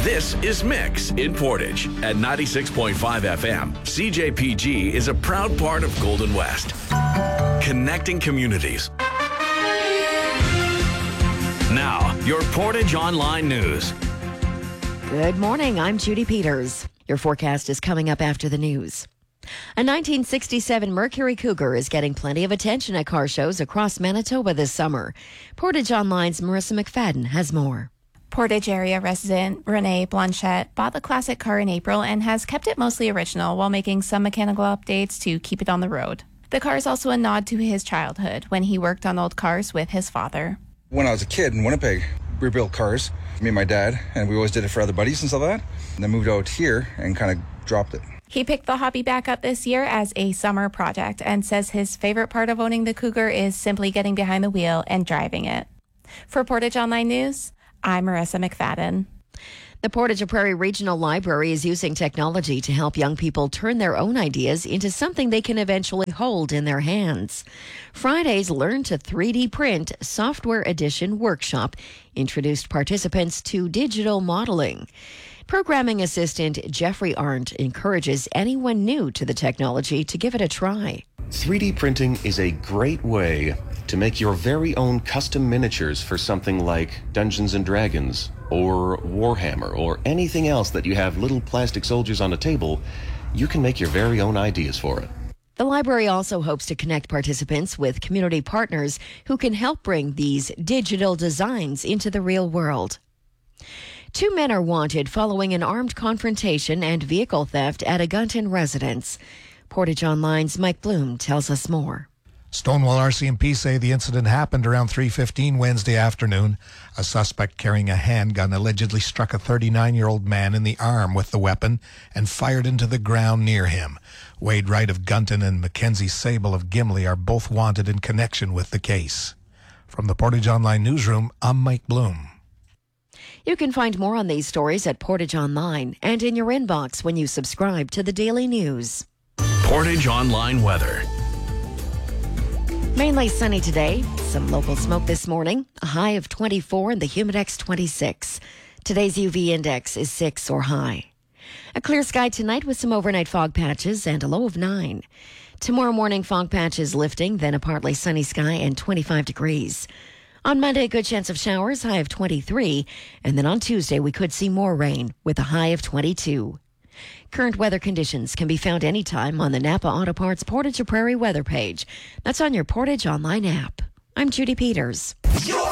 This is Mix in Portage at 96.5 FM. CJPG is a proud part of Golden West, connecting communities. Now, your Portage Online News. Good morning. I'm Judy Peters. Your forecast is coming up after the news. A 1967 Mercury Cougar is getting plenty of attention at car shows across Manitoba this summer. Portage Online's Marissa McFadden has more. Portage area resident Renee Blanchette bought the classic car in April and has kept it mostly original while making some mechanical updates to keep it on the road. The car is also a nod to his childhood when he worked on old cars with his father. When I was a kid in Winnipeg, we built cars, me and my dad, and we always did it for other buddies and stuff like that. And then moved out here and kind of dropped it. He picked the hobby back up this year as a summer project and says his favorite part of owning the Cougar is simply getting behind the wheel and driving it. For Portage Online News, I'm Marissa McFadden. The Portage Prairie Regional Library is using technology to help young people turn their own ideas into something they can eventually hold in their hands. Friday's Learn to 3D Print Software Edition workshop introduced participants to digital modeling. Programming assistant Jeffrey Arndt encourages anyone new to the technology to give it a try. 3D printing is a great way to make your very own custom miniatures for something like Dungeons and Dragons or Warhammer or anything else that you have little plastic soldiers on a table. You can make your very own ideas for it. The library also hopes to connect participants with community partners who can help bring these digital designs into the real world. 2 men are wanted following an armed confrontation and vehicle theft at a Gunton residence. Portage Online's Mike Bloom tells us more. Stonewall RCMP say the incident happened around 3:15 Wednesday afternoon. A suspect carrying a handgun allegedly struck a 39-year-old man in the arm with the weapon and fired into the ground near him. Wade Wright of Gunton and Mackenzie Sable of Gimli are both wanted in connection with the case. From the Portage Online newsroom, I'm Mike Bloom. You can find more on these stories at Portage Online and in your inbox when you subscribe to the Daily News. Portage Online weather. Mainly sunny today. Some local smoke this morning. A high of 24 and the Humidex 26. Today's UV index is 6 or high. A clear sky tonight with some overnight fog patches and a low of 9. Tomorrow morning, fog patches lifting, then a partly sunny sky and 25 degrees. On Monday, good chance of showers, high of 23. And then on Tuesday, we could see more rain with a high of 22. Current weather conditions can be found anytime on the Napa Auto Parts Portage Prairie weather page. That's on your Portage Online app. I'm Judy Peters.